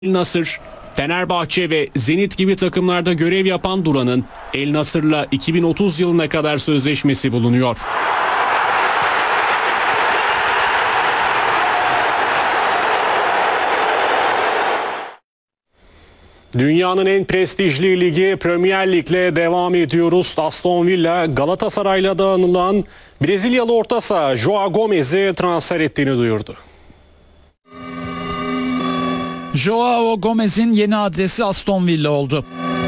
El Nasır, Fenerbahçe ve Zenit gibi takımlarda görev yapan Duran'ın El Nasır'la 2030 yılına kadar sözleşmesi bulunuyor. Dünyanın en prestijli ligi Premier Lig'le devam ediyoruz. Aston Villa Galatasaray'la da anılan Brezilyalı orta saha Joao Gomez'i transfer ettiğini duyurdu. Joao Gomez'in yeni adresi Aston Villa oldu.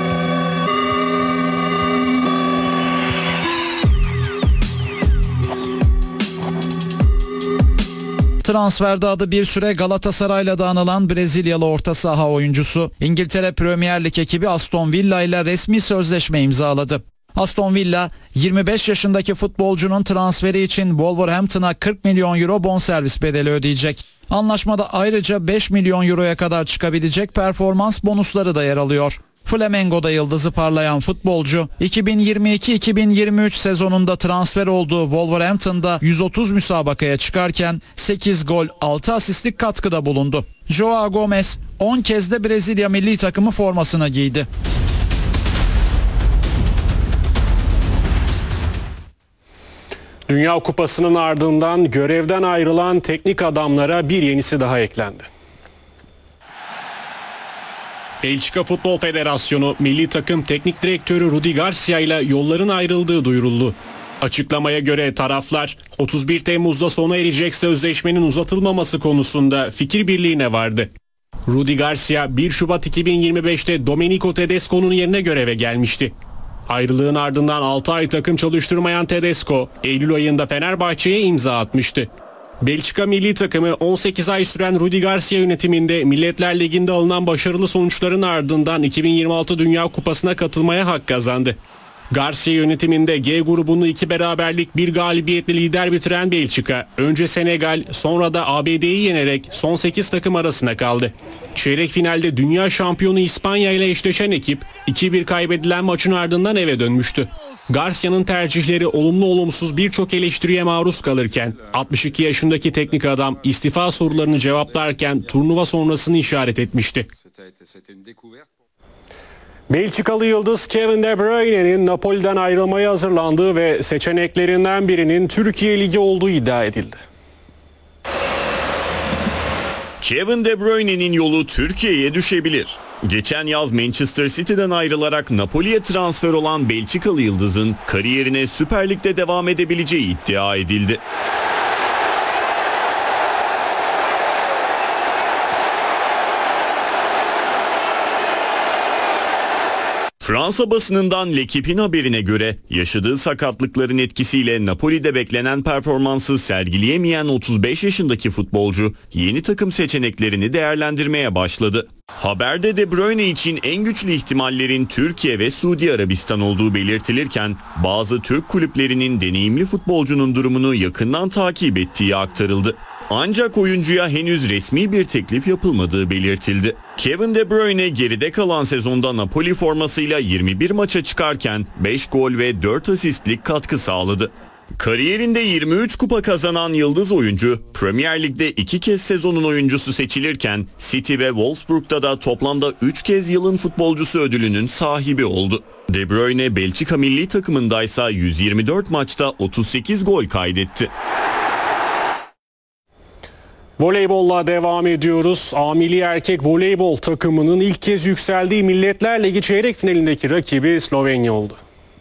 Transferde adı bir süre Galatasaray'la da anılan Brezilyalı orta saha oyuncusu. İngiltere Premier Lig ekibi Aston Villa ile resmi sözleşme imzaladı. Aston Villa 25 yaşındaki futbolcunun transferi için Wolverhampton'a 40 milyon euro bonservis bedeli ödeyecek. Anlaşmada ayrıca 5 milyon euroya kadar çıkabilecek performans bonusları da yer alıyor. Flamengo'da yıldızı parlayan futbolcu 2022-2023 sezonunda transfer olduğu Wolverhampton'da 130 müsabakaya çıkarken 8 gol 6 asistlik katkıda bulundu. Joao Gomez 10 kez de Brezilya milli takımı formasını giydi. Dünya Kupası'nın ardından görevden ayrılan teknik adamlara bir yenisi daha eklendi. Belçika Futbol Federasyonu milli takım teknik direktörü Rudi Garcia ile yolların ayrıldığı duyuruldu. Açıklamaya göre taraflar 31 Temmuz'da sona erecek sözleşmenin uzatılmaması konusunda fikir birliğine vardı. Rudi Garcia 1 Şubat 2025'te Domenico Tedesco'nun yerine göreve gelmişti. Ayrılığın ardından 6 ay takım çalıştırmayan Tedesco, Eylül ayında Fenerbahçe'ye imza atmıştı. Belçika milli takımı 18 ay süren Rudi Garcia yönetiminde Milletler Ligi'nde alınan başarılı sonuçların ardından 2026 Dünya Kupası'na katılmaya hak kazandı. Garcia yönetiminde G grubunu 2 beraberlik 1 galibiyetle lider bitiren Belçika, önce Senegal sonra da ABD'yi yenerek son 8 takım arasına kaldı. Çeyrek finalde dünya şampiyonu İspanya ile eşleşen ekip 2-1 kaybedilen maçın ardından eve dönmüştü. Garcia'nın tercihleri olumlu olumsuz birçok eleştiriye maruz kalırken 62 yaşındaki teknik adam istifa sorularını cevaplarken turnuva sonrasını işaret etmişti. Belçikalı yıldız Kevin De Bruyne'nin Napoli'den ayrılmaya hazırlandığı ve seçeneklerinden birinin Türkiye Ligi olduğu iddia edildi. Kevin De Bruyne'nin yolu Türkiye'ye düşebilir. Geçen yaz Manchester City'den ayrılarak Napoli'ye transfer olan Belçikalı yıldızın kariyerine Süper Lig'de devam edebileceği iddia edildi. Fransa basınından L'Equipe'in haberine göre yaşadığı sakatlıkların etkisiyle Napoli'de beklenen performansı sergileyemeyen 35 yaşındaki futbolcu yeni takım seçeneklerini değerlendirmeye başladı. Haberde De Bruyne için en güçlü ihtimallerin Türkiye ve Suudi Arabistan olduğu belirtilirken bazı Türk kulüplerinin deneyimli futbolcunun durumunu yakından takip ettiği aktarıldı. Ancak oyuncuya henüz resmi bir teklif yapılmadığı belirtildi. Kevin De Bruyne geride kalan sezonda Napoli formasıyla 21 maça çıkarken 5 gol ve 4 asistlik katkı sağladı. Kariyerinde 23 kupa kazanan yıldız oyuncu Premier Lig'de 2 kez sezonun oyuncusu seçilirken City ve Wolfsburg'da da toplamda 3 kez yılın futbolcusu ödülünün sahibi oldu. De Bruyne Belçika milli takımındaysa 124 maçta 38 gol kaydetti. Voleybolla devam ediyoruz. A milli erkek voleybol takımının ilk kez yükseldiği Milletler Ligi çeyrek finalindeki rakibi Slovenya oldu.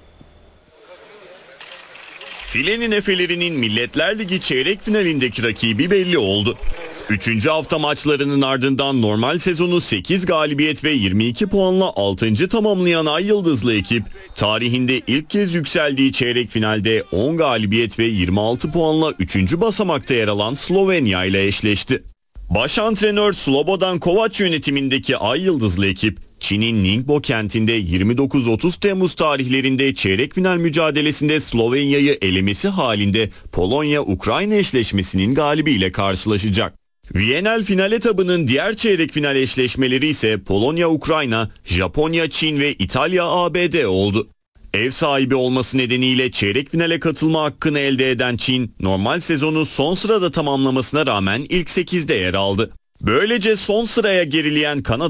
Filenin Efeleri'nin Milletler Ligi çeyrek finalindeki rakibi belli oldu. 3. hafta maçlarının ardından normal sezonu 8 galibiyet ve 22 puanla 6. tamamlayan Ay Yıldızlı ekip, tarihinde ilk kez yükseldiği çeyrek finalde 10 galibiyet ve 26 puanla 3. basamakta yer alan Slovenya ile eşleşti. Baş antrenör Slobodan Kovac yönetimindeki Ay Yıldızlı ekip, Çin'in Ningbo kentinde 29-30 Temmuz tarihlerinde çeyrek final mücadelesinde Slovenya'yı elemesi halinde Polonya-Ukrayna eşleşmesinin galibiyle karşılaşacak. Viyana'l final etabının diğer çeyrek final eşleşmeleri ise Polonya-Ukrayna, Japonya-Çin ve İtalya-ABD oldu. Ev sahibi olması nedeniyle çeyrek finale katılma hakkını elde eden Çin, normal sezonu son sırada tamamlamasına rağmen ilk 8'de yer aldı. Böylece son sıraya gerileyen Kanada